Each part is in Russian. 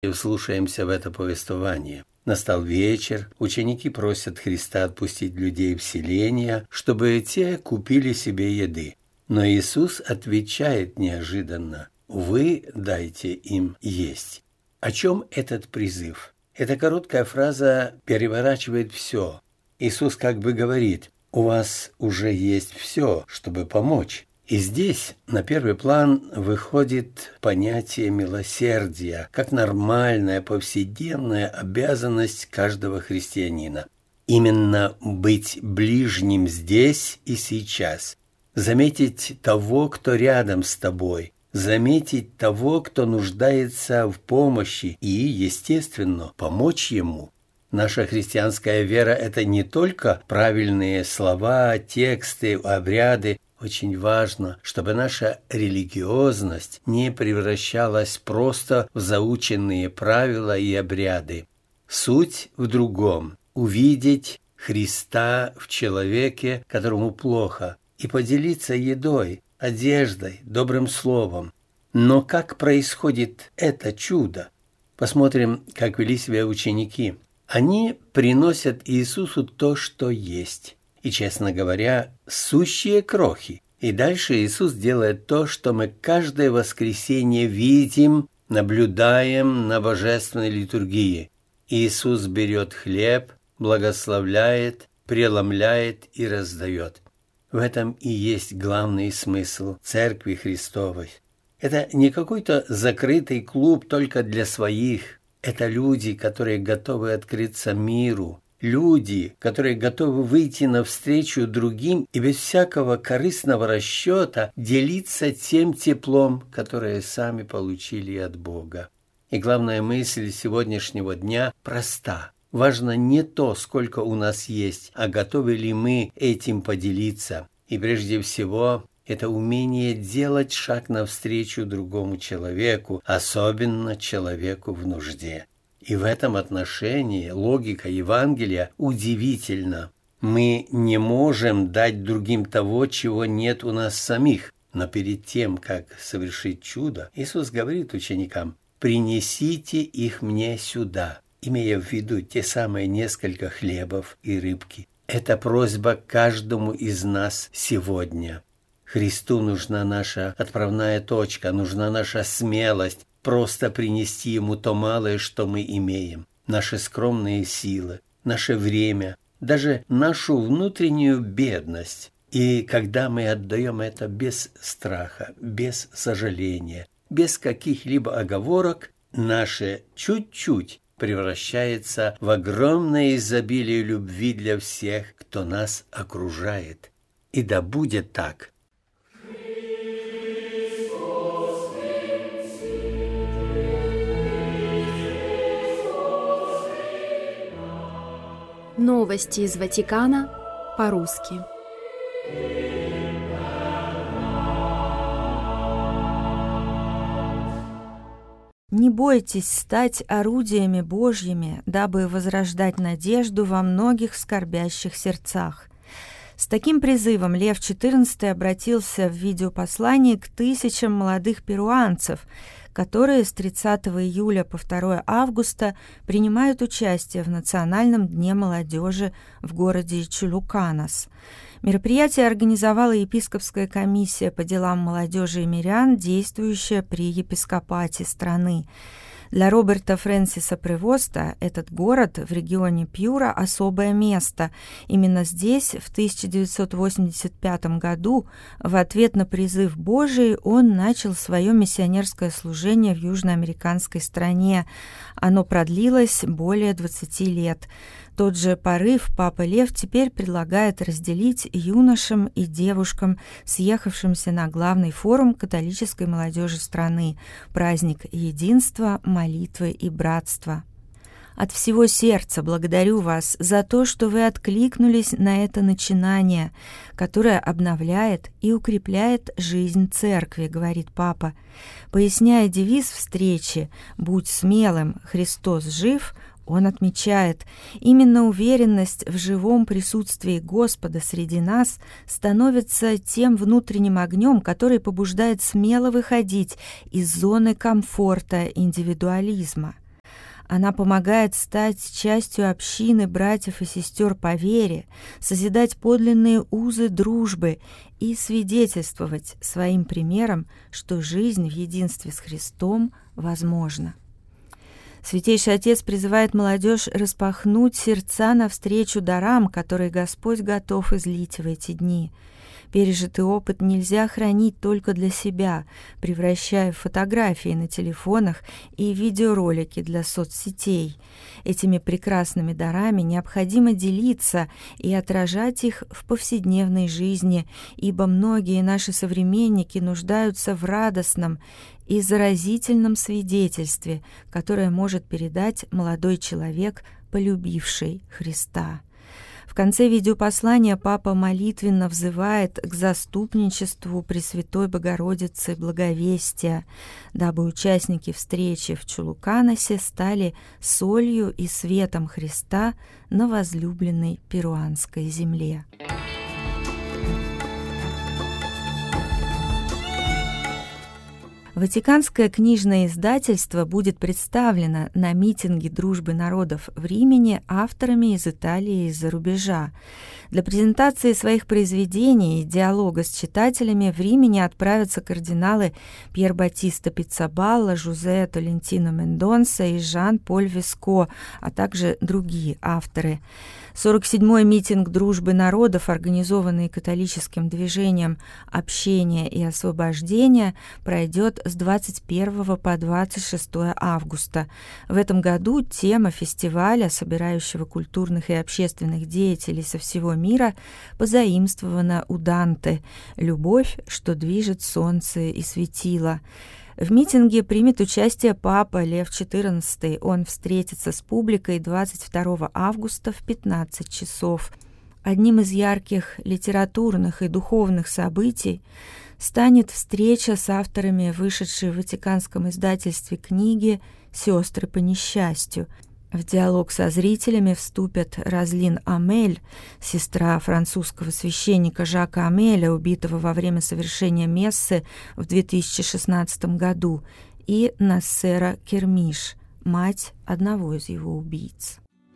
И вслушаемся в это повествование. Настал вечер, ученики просят Христа отпустить людей в селения, чтобы те купили себе еды. Но Иисус отвечает неожиданно: «Вы дайте им есть». О чем этот призыв? Эта короткая фраза переворачивает все. Иисус как бы говорит: «У вас уже есть все, чтобы помочь». И здесь на первый план выходит понятие милосердия, как нормальная повседневная обязанность каждого христианина. Именно быть ближним здесь и сейчас. Заметить того, кто рядом с тобой. Заметить того, кто нуждается в помощи и, естественно, помочь ему. Наша христианская вера – это не только правильные слова, тексты, обряды. Очень важно, чтобы наша религиозность не превращалась просто в заученные правила и обряды. Суть в другом – увидеть Христа в человеке, которому плохо, и поделиться едой, одеждой, добрым словом. Но как происходит это чудо? Посмотрим, как вели себя ученики. Они приносят Иисусу то, что есть. И, честно говоря, сущие крохи. И дальше Иисус делает то, что мы каждое воскресенье видим, наблюдаем на божественной литургии. Иисус берет хлеб, благословляет, преломляет и раздает. В этом и есть главный смысл Церкви Христовой. Это не какой-то закрытый клуб только для своих. Это люди, которые готовы открыться миру. Люди, которые готовы выйти навстречу другим и без всякого корыстного расчета делиться тем теплом, которое сами получили от Бога. И главная мысль сегодняшнего дня проста. Важно не то, сколько у нас есть, а готовы ли мы этим поделиться. И прежде всего, это умение делать шаг навстречу другому человеку, особенно человеку в нужде. И в этом отношении логика Евангелия удивительна. Мы не можем дать другим того, чего нет у нас самих. Но перед тем, как совершить чудо, Иисус говорит ученикам: «Принесите их мне сюда», имея в виду те самые несколько хлебов и рыбки. Это просьба каждому из нас сегодня. Христу нужна наша отправная точка, нужна наша смелость, просто принести Ему то малое, что мы имеем, наши скромные силы, наше время, даже нашу внутреннюю бедность. И когда мы отдаем это без страха, без сожаления, без каких-либо оговорок, наше чуть-чуть превращается в огромное изобилие любви для всех, кто нас окружает. И да будет так. Новости из Ватикана по-русски. Не бойтесь стать орудиями Божьими, дабы возрождать надежду во многих скорбящих сердцах. С таким призывом Лев XIV обратился в видеопослании к тысячам молодых перуанцев, которые с 30 июля по 2 августа принимают участие в Национальном дне молодежи в городе Чулуканас. Мероприятие организовала епископская комиссия по делам молодежи и мирян, действующая при епископате страны. Для Роберта Фрэнсиса Превоста этот город в регионе Пьюра – особое место. Именно здесь, в 1985 году, в ответ на призыв Божий, он начал свое миссионерское служение в южноамериканской стране. Оно продлилось более 20 лет. Тот же порыв Папа Лев теперь предлагает разделить юношам и девушкам, съехавшимся на главный форум католической молодежи страны – праздник единства, молитвы и братства. От всего сердца благодарю вас за то, что вы откликнулись на это начинание, которое обновляет и укрепляет жизнь Церкви, говорит Папа. Поясняя девиз встречи «Будь смелым, Христос жив», он отмечает, именно уверенность в живом присутствии Господа среди нас становится тем внутренним огнем, который побуждает смело выходить из зоны комфорта индивидуализма. Она помогает стать частью общины братьев и сестер по вере, созидать подлинные узы дружбы и свидетельствовать своим примером, что жизнь в единстве с Христом возможна. Святейший Отец призывает молодежь распахнуть сердца навстречу дарам, которые Господь готов излить в эти дни. Пережитый опыт нельзя хранить только для себя, превращая в фотографии на телефонах и видеоролики для соцсетей. Этими прекрасными дарами необходимо делиться и отражать их в повседневной жизни, ибо многие наши современники нуждаются в радостном и заразительном свидетельстве, которое может передать молодой человек, полюбивший Христа. В конце видеопослания Папа молитвенно взывает к заступничеству Пресвятой Богородицы Благовестия, дабы участники встречи в Чулуканосе стали солью и светом Христа на возлюбленной перуанской земле. Ватиканское книжное издательство будет представлено на митинге дружбы народов в Римени авторами из Италии и из-за рубежа. Для презентации своих произведений и диалога с читателями в Римени отправятся кардиналы Пьер Батиста Пиццабалла, Жозе Толентино Мендонса и Жан-Поль Виско, а также другие авторы. 47-й митинг дружбы народов, организованный католическим движением «Общение и освобождение», пройдет с 21 по 26 августа. В этом году тема фестиваля, собирающего культурных и общественных деятелей со всего мира, позаимствована у Данте «Любовь, что движет солнце и светило». В митинге примет участие Папа Лев XIV. Он встретится с публикой 22 августа в 15 часов. Одним из ярких литературных и духовных событий станет встреча с авторами вышедшей в Ватиканском издательстве книги «Сестры по несчастью». В диалог со зрителями вступят Розлин Амель, сестра французского священника Жака Амеля, убитого во время совершения мессы в 2016 году, и Нассера Кермиш, мать одного из его убийц.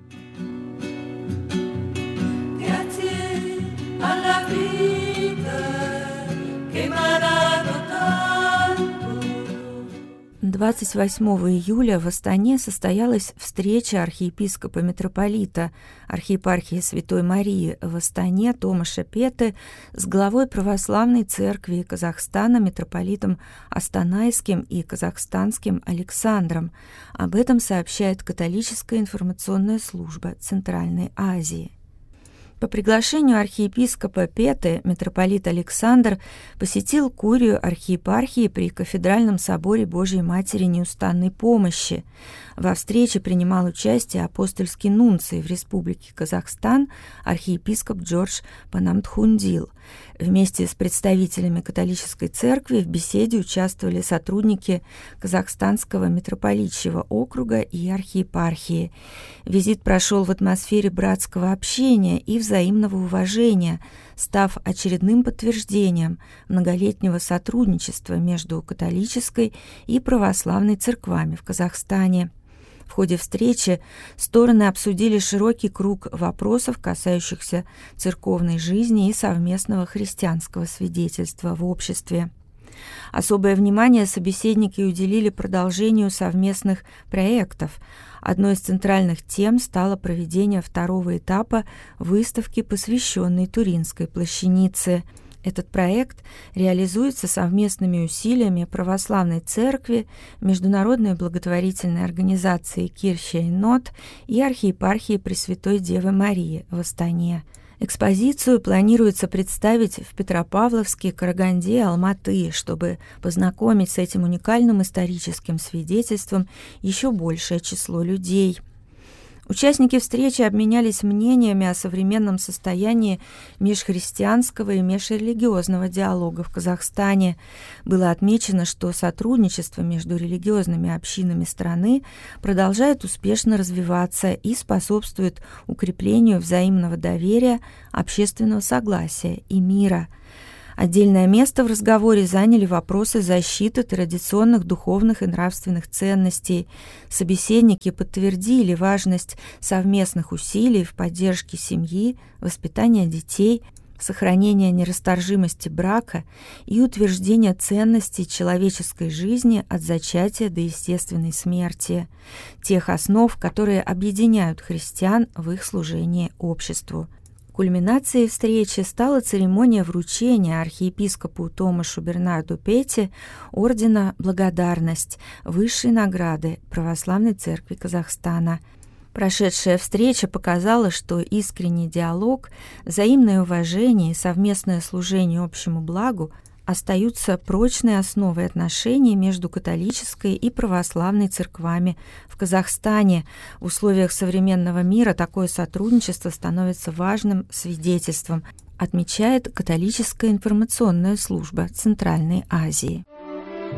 28 июля в Астане состоялась встреча архиепископа-митрополита архиепархии Святой Марии в Астане Томаша Петы с главой Православной Церкви Казахстана митрополитом Астанайским и Казахстанским Александром. Об этом сообщает католическая информационная служба Центральной Азии. По приглашению архиепископа Петы митрополит Александр посетил курию архиепархии при Кафедральном соборе Божией Матери Неустанной Помощи. Во встрече принимал участие апостольский нунций в Республике Казахстан архиепископ Джордж Панамтхундил. Вместе с представителями католической церкви в беседе участвовали сотрудники Казахстанского митрополитчьего округа и архиепархии. Визит прошел в атмосфере братского общения и взаимного уважения, став очередным подтверждением многолетнего сотрудничества между католической и православной церквами в Казахстане. В ходе встречи стороны обсудили широкий круг вопросов, касающихся церковной жизни и совместного христианского свидетельства в обществе. Особое внимание собеседники уделили продолжению совместных проектов. Одной из центральных тем стало проведение второго этапа выставки, посвященной Туринской плащанице. Этот проект реализуется совместными усилиями Православной Церкви, Международной благотворительной организации Кирхе Нот и архиепархии Пресвятой Девы Марии в Астане. Экспозицию планируется представить в Петропавловске, Караганде, Алматы, чтобы познакомить с этим уникальным историческим свидетельством еще большее число людей. Участники встречи обменялись мнениями о современном состоянии межхристианского и межрелигиозного диалога в Казахстане. Было отмечено, что сотрудничество между религиозными общинами страны продолжает успешно развиваться и способствует укреплению взаимного доверия, общественного согласия и мира. Отдельное место в разговоре заняли вопросы защиты традиционных духовных и нравственных ценностей. Собеседники подтвердили важность совместных усилий в поддержке семьи, воспитания детей, сохранения нерасторжимости брака и утверждения ценностей человеческой жизни от зачатия до естественной смерти, тех основ, которые объединяют христиан в их служении обществу. Кульминацией встречи стала церемония вручения архиепископу Томашу Бернарду Пете ордена «Благодарность» высшей награды Православной Церкви Казахстана. Прошедшая встреча показала, что искренний диалог, взаимное уважение и совместное служение общему благу остаются прочной основой отношений между католической и православной церквами в Казахстане. В условиях современного мира такое сотрудничество становится важным свидетельством, отмечает католическая информационная служба Центральной Азии.